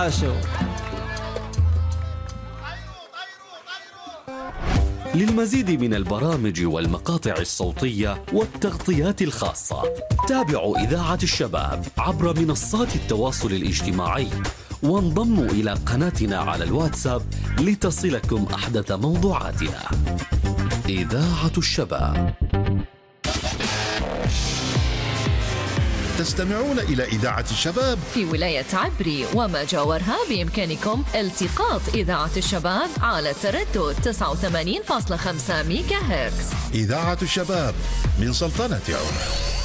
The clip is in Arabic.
عاشوا. للمزيد من البرامج والمقاطع الصوتية والتغطيات الخاصة تابعوا إذاعة الشباب عبر منصات التواصل الاجتماعي، وانضموا إلى قناتنا على الواتساب لتصلكم أحدث موضوعاتنا. إذاعة الشباب. تستمعون إلى إذاعة الشباب في ولاية عبري وما جاورها. بإمكانكم التقاط إذاعة الشباب على تردد 89.5 ميجا هرتز. إذاعة الشباب من سلطنة عمان.